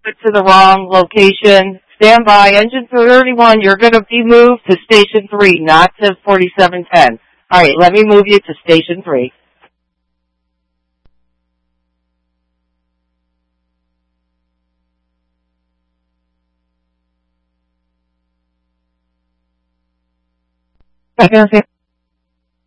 to the wrong location. Stand by. Engine 31, you're going to be moved to Station 3, not to 4710. All right, let me move you to Station 3. Gracias.